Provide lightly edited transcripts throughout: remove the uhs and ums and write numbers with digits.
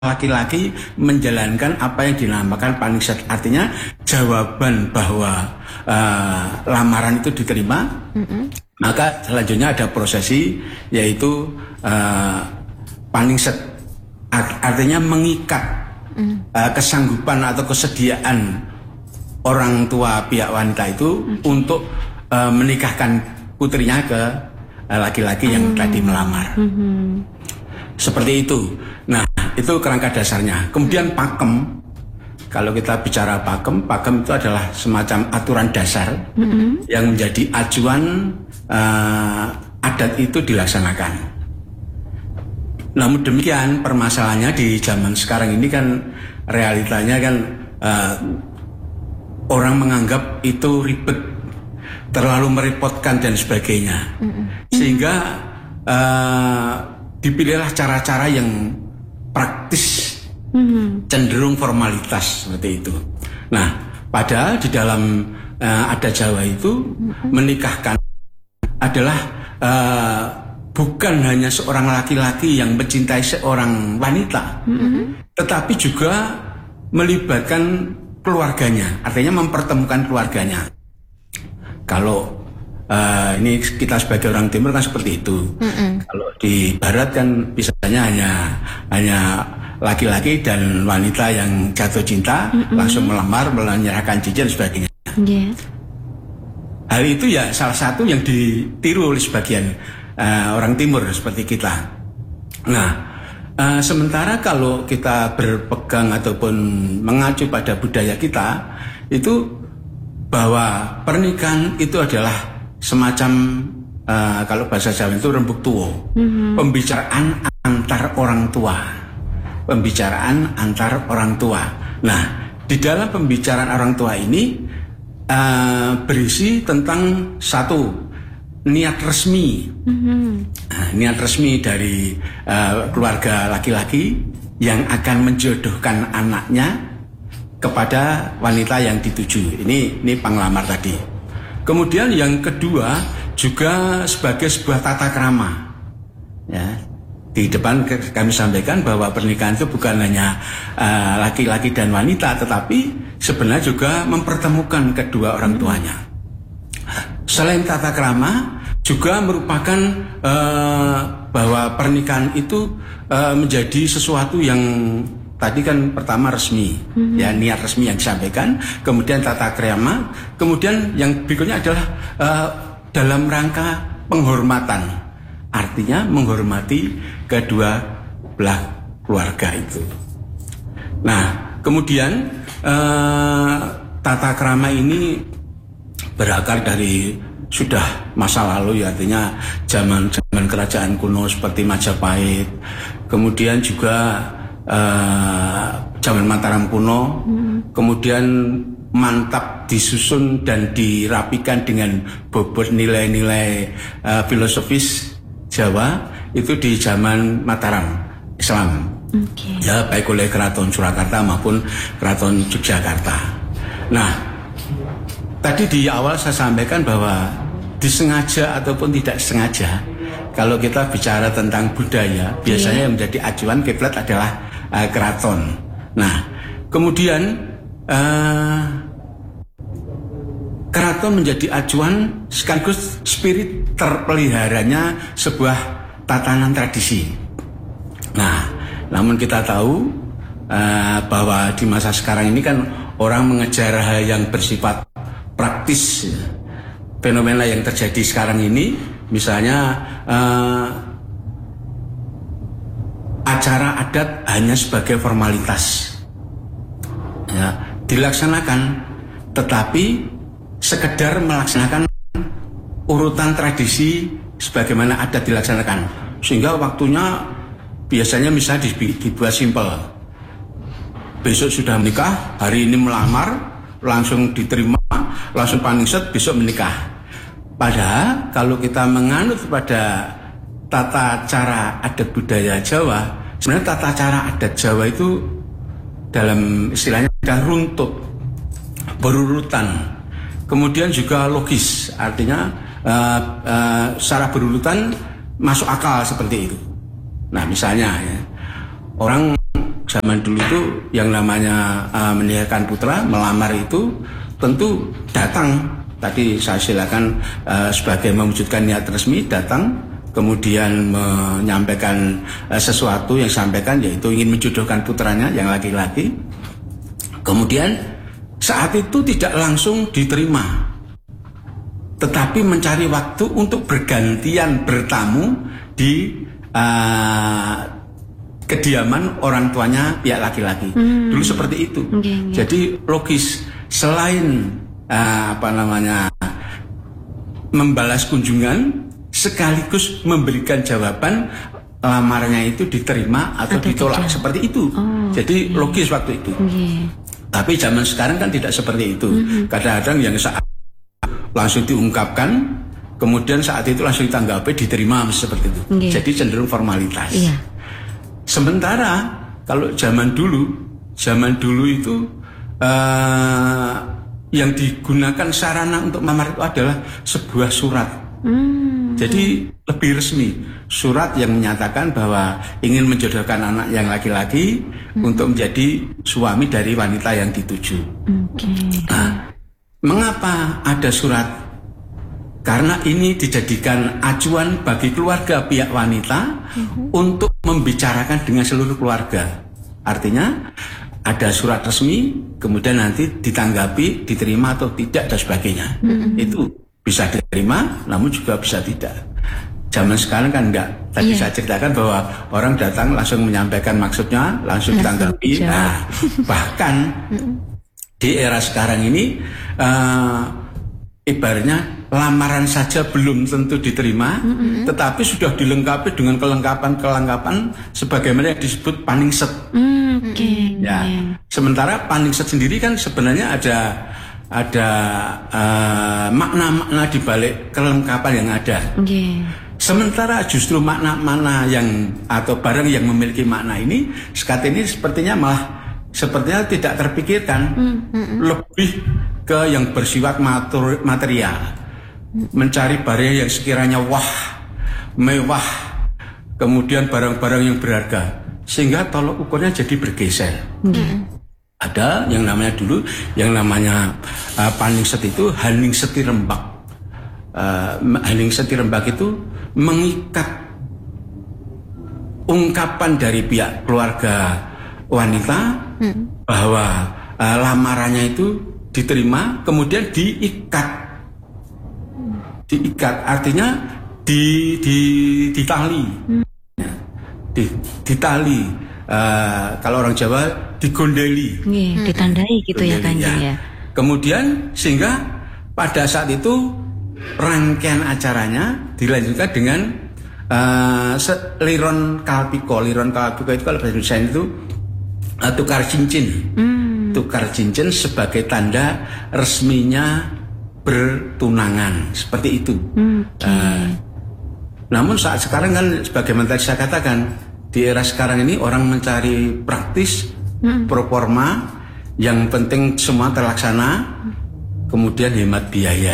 laki-laki menjalankan apa yang dinamakan paniksat. Artinya jawaban bahwa lamaran itu diterima, maka selanjutnya ada prosesi yaitu paniksat. Artinya mengikat kesanggupan atau kesediaan orang tua pihak wanita itu untuk menikahkan putrinya ke laki-laki yang tadi melamar. Seperti itu. Nah, itu kerangka dasarnya. Kemudian pakem. Kalau kita bicara pakem itu adalah semacam aturan dasar yang menjadi acuan adat itu dilaksanakan. Namun demikian permasalahannya di zaman sekarang ini kan realitanya kan orang menganggap itu ribet, terlalu merepotkan dan sebagainya. Sehingga dipilihlah cara-cara yang praktis, cenderung formalitas seperti itu. Nah, padahal di dalam adat Jawa itu menikahkan adalah bukan hanya seorang laki-laki yang mencintai seorang wanita, tetapi juga melibatkan keluarganya, artinya mempertemukan keluarganya. Kalau ini kita sebagai orang timur kan seperti itu. Kalau di barat kan biasanya hanya laki-laki dan wanita yang jatuh cinta langsung melamar, menyerahkan cincin dan sebagainya. Hal itu ya salah satu yang ditiru oleh sebagian orang timur seperti kita. Nah, sementara kalau kita berpegang ataupun mengacu pada budaya kita, itu bahwa pernikahan itu adalah semacam kalau bahasa Jawa itu rembug tuwo, pembicaraan antar orang tua, pembicaraan antar orang tua. Nah, di dalam pembicaraan orang tua ini berisi tentang satu niat resmi, niat resmi dari keluarga laki-laki yang akan menjodohkan anaknya kepada wanita yang dituju. Ini penglamar tadi. Kemudian yang kedua juga sebagai sebuah tata krama. Ya, di depan kami sampaikan bahwa pernikahan itu bukan hanya laki-laki dan wanita, tetapi sebenarnya juga mempertemukan kedua orang tuanya. Selain tata krama, juga merupakan bahwa pernikahan itu menjadi sesuatu yang tadi kan pertama resmi, ya niat resmi yang disampaikan, kemudian tata krama, kemudian yang berikutnya adalah dalam rangka penghormatan, artinya menghormati kedua belah keluarga itu. Nah, kemudian tata krama ini berakar dari sudah masa lalu, ya, artinya zaman kerajaan kuno seperti Majapahit, kemudian juga zaman Mataram kuno, kemudian mantap disusun dan dirapikan dengan bobot nilai-nilai filosofis Jawa itu di zaman Mataram Islam, ya, baik oleh Keraton Surakarta maupun Keraton Yogyakarta. Nah, tadi di awal saya sampaikan bahwa disengaja ataupun tidak sengaja, kalau kita bicara tentang budaya, biasanya yang menjadi acuan kiblat adalah keraton. Nah, kemudian keraton menjadi acuan sekaligus spirit terpeliharanya sebuah tatanan tradisi. Nah, namun kita tahu bahwa di masa sekarang ini kan orang mengejar hal yang bersifat praktis. Fenomena yang terjadi sekarang ini, misalnya acara adat hanya sebagai formalitas, ya, dilaksanakan, tetapi sekedar melaksanakan urutan tradisi sebagaimana adat dilaksanakan, sehingga waktunya biasanya bisa dibuat simpel. Besok sudah menikah, hari ini melamar, langsung diterima, langsung paniksat, besok menikah. Padahal kalau kita menganut pada tata cara adat budaya Jawa, sebenarnya tata cara adat Jawa itu dalam istilahnya sudah runtut, berurutan, kemudian juga logis, artinya secara berurutan masuk akal seperti itu. Nah, misalnya ya, orang zaman dulu itu yang namanya menikahkan putra, melamar itu tentu datang. Tadi saya silakan sebagai mewujudkan niat resmi datang, kemudian menyampaikan sesuatu yang disampaikan yaitu ingin menjodohkan putranya yang laki-laki. Kemudian saat itu tidak langsung diterima, tetapi mencari waktu untuk bergantian bertamu di kediaman orang tuanya pihak laki-laki. Dulu seperti itu. Jadi logis, selain membalas kunjungan sekaligus memberikan jawaban lamarnya itu diterima atau ditolak, seperti itu. Jadi logis waktu itu. Tapi zaman sekarang kan tidak seperti itu. Kadang-kadang yang saat langsung diungkapkan, kemudian saat itu langsung ditanggapi, diterima seperti itu. Jadi cenderung formalitas. Sementara kalau zaman dulu itu yang digunakan sarana untuk melamar itu adalah sebuah surat. Jadi lebih resmi, surat yang menyatakan bahwa ingin menjodohkan anak yang laki-laki untuk menjadi suami dari wanita yang dituju. Nah, mengapa ada surat? Karena ini dijadikan acuan bagi keluarga pihak wanita untuk membicarakan dengan seluruh keluarga. Artinya ada surat resmi, kemudian nanti ditanggapi, diterima atau tidak dan sebagainya. Itu bisa diterima, namun juga bisa tidak. Zaman sekarang kan enggak. Tadi saya ceritakan bahwa orang datang langsung menyampaikan maksudnya, langsung ditanggapi. Nah, bahkan di era sekarang ini ibaratnya lamaran saja belum tentu diterima, tetapi sudah dilengkapi dengan kelengkapan sebagaimana yang disebut paningset. Ya, sementara paningset sendiri kan sebenarnya ada makna-makna di balik kelengkapan yang ada. Sementara justru makna-makna yang atau barang yang memiliki makna ini saat ini sepertinya tidak terpikirkan, lebih ke yang bersifat material, mencari barang yang sekiranya mewah, kemudian barang-barang yang berharga, sehingga tolok ukurnya jadi bergeser. Ada yang namanya dulu, yang namanya paningset itu Haningseti Rembak. Haningseti Rembak itu mengikat ungkapan dari pihak keluarga wanita bahwa lamarannya itu diterima, kemudian diikat, artinya ditali, ditali. Kalau orang Jawa digondeli, ditandai gitu ya Kanjeng ya. Kemudian sehingga pada saat itu rangkaian acaranya dilanjutkan dengan liron kalpiko. Liron kalpiko itu kalau bahasa Indonesia itu tukar cincin. Tukar cincin sebagai tanda resminya bertunangan, seperti itu. Namun saat sekarang kan sebagaimana tadi saya katakan, di era sekarang ini orang mencari praktis, proforma, yang penting semua terlaksana, kemudian hemat biaya.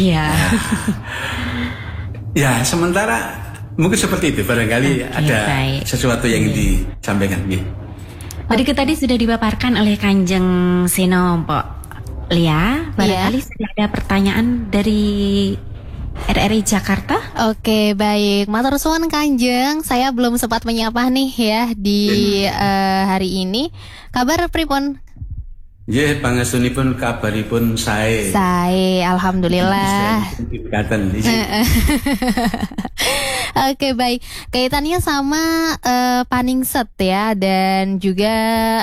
Ya, sementara mungkin seperti itu, barangkali ada sesuatu yang ingin disampaikan. Tadi sudah dipaparkan oleh Kanjeng Seno, Mpok Lia. Barangkali sudah ada pertanyaan dari RRI Jakarta. Oke, baik. Matur suwun Kanjeng, saya belum sempat menyapa nih ya di hari ini. Kabar pripun? Pangestunipun kabaripun sae. Alhamdulillah. Oke, baik. Kaitannya sama paningset ya, dan juga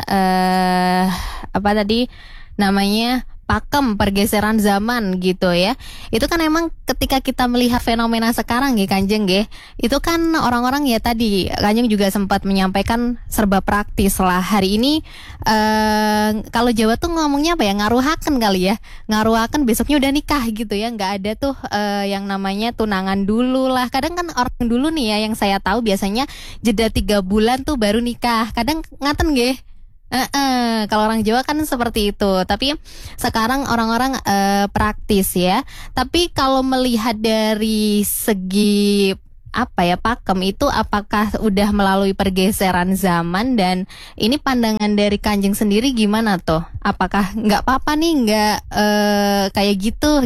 apa tadi namanya, pakem, pergeseran zaman gitu ya. Itu kan emang ketika kita melihat fenomena sekarang ya Kanjeng ya, itu kan orang-orang ya tadi Kanjeng juga sempat menyampaikan serba praktis lah. Hari ini kalau Jawa tuh ngomongnya apa ya, ngaruhaken kali ya, ngaruhaken besoknya udah nikah gitu ya. Nggak ada tuh yang namanya tunangan dulu lah. Kadang kan orang dulu nih ya, yang saya tahu biasanya jeda 3 bulan tuh baru nikah. Kadang ngaten nggih. Kalau orang Jawa kan seperti itu. Tapi sekarang orang-orang praktis ya. Tapi kalau melihat dari segi pakem itu apakah udah melalui pergeseran zaman, dan ini pandangan dari Kanjeng sendiri gimana tuh? Apakah nggak apa-apa nih nggak kayak gitu?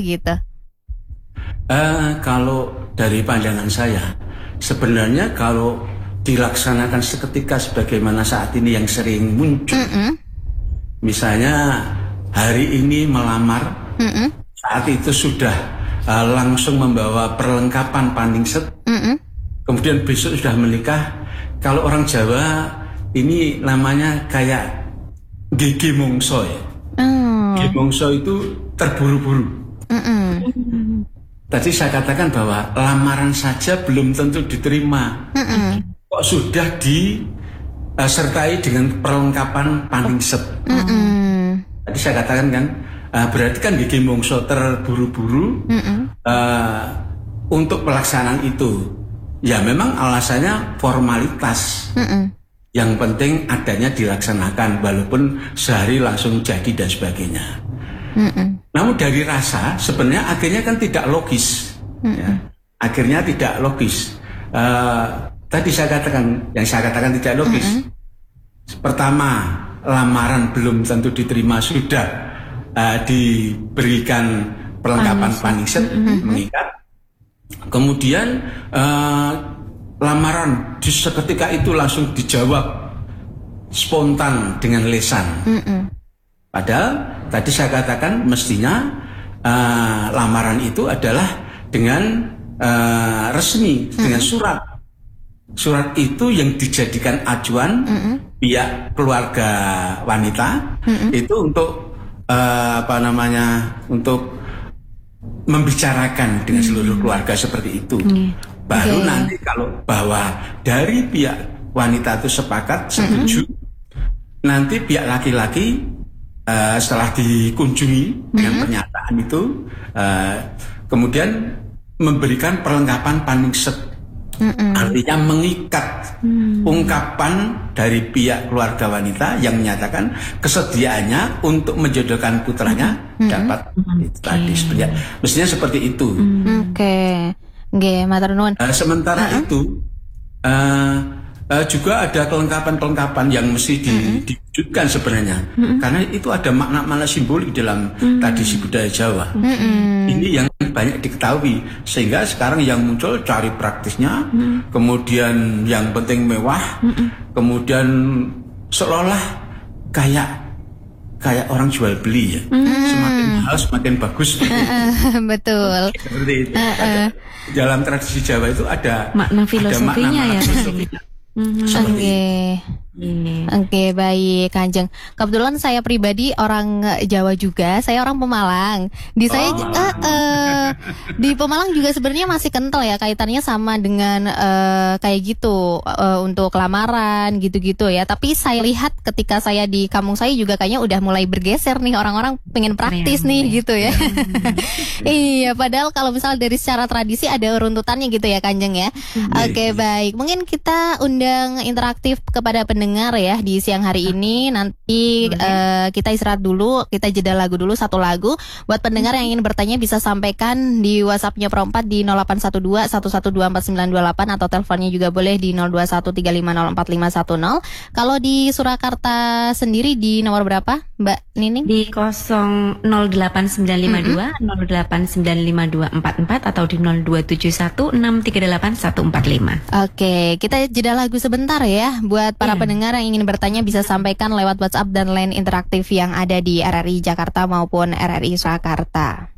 Kalau dari pandangan saya, sebenarnya kalau dilaksanakan seketika sebagaimana saat ini yang sering muncul, misalnya hari ini melamar, saat itu sudah langsung membawa perlengkapan paningset, kemudian besok sudah menikah. Kalau orang Jawa ini namanya kayak gege mongso ya. Gege mongso itu terburu-buru. Tadi saya katakan bahwa lamaran saja belum tentu diterima. Kok sudah disertai dengan perlengkapan paningset. Tadi saya katakan kan, berarti kan gege mongso terburu-buru untuk pelaksanaan itu. Ya memang alasannya formalitas. Yang penting adanya dilaksanakan, walaupun sehari langsung jadi dan sebagainya. Namun dari rasa sebenarnya akhirnya kan tidak logis. Ya. Akhirnya tidak logis. Tadi saya katakan tidak logis. Pertama, lamaran belum tentu diterima, sudah diberikan perlengkapan paningset mengikat. Kemudian lamaran seketika itu langsung dijawab spontan dengan lesan. Padahal tadi saya katakan mestinya lamaran itu adalah dengan resmi, dengan surat. Surat itu yang dijadikan acuan pihak keluarga wanita itu untuk untuk membicarakan dengan seluruh keluarga seperti itu. Baru nanti kalau bahwa dari pihak wanita itu sepakat, setuju, nanti pihak laki-laki setelah dikunjungi dengan pernyataan itu, kemudian memberikan perlengkapan paningset. Artinya mengikat ungkapan dari pihak keluarga wanita yang menyatakan kesediaannya untuk menjodohkan putranya dapat itu tadi. Mestinya seperti itu. Matur nuwun. Sementara itu juga ada kelengkapan-kelengkapan yang mesti diwujudkan sebenarnya, karena itu ada makna-makna simbolik dalam tradisi budaya Jawa. Ini yang banyak diketahui, sehingga sekarang yang muncul cari praktisnya, kemudian yang penting mewah, kemudian seolah kayak orang jual beli ya, semakin mahal semakin bagus. Betul. Seperti itu. Dalam tradisi Jawa itu ada makna filosofinya ya. Oke, baik Kanjeng. Kebetulan saya pribadi orang Jawa juga, saya orang Pemalang. Di Pemalang juga sebenarnya masih kental ya kaitannya sama dengan kayak gitu untuk lamaran gitu-gitu ya. Tapi saya lihat ketika saya di kampung saya juga kayaknya udah mulai bergeser nih, orang-orang pengen praktis gitu ya. Iya, padahal kalau misal dari secara tradisi ada runtutannya gitu ya Kanjeng ya. Oke, baik. Mungkin kita undang interaktif kepada pendengar ya di siang hari ini. Nanti kita istirahat dulu, kita jeda lagu dulu, satu lagu. Buat pendengar yang ingin bertanya bisa sampaikan di WhatsApp-nya Pro4 di 0812 11249928 atau teleponnya juga boleh di 0213504510. Kalau di Surakarta sendiri di nomor berapa, Mbak Nining? Di 08952 0895244 atau di 02716381145. Oke, kita jeda lagu sebentar ya. Buat para pendengar yang ingin bertanya bisa sampaikan lewat WhatsApp dan line interaktif yang ada di RRI Jakarta maupun RRI Surakarta.